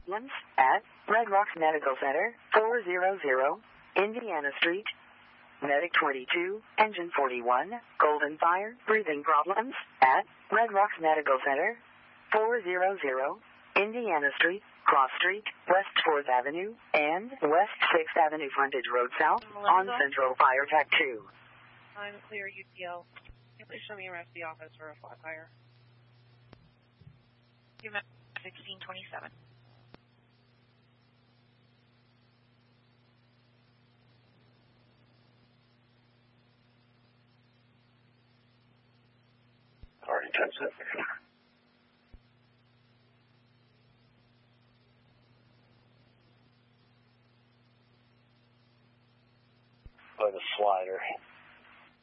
problems at Red Rocks Medical Center, 400 Indiana Street. Medic 22, Engine 41, Golden Fire, breathing problems at Red Rocks Medical Center, 400 Indiana Street, Cross Street, West 4th Avenue, and West 6th Avenue frontage road south on Central Fire Tac 2. I'm clear UPL. Can you please show me your rest of the office for a flat tire? You met 1627. Already 10-7. By the slider.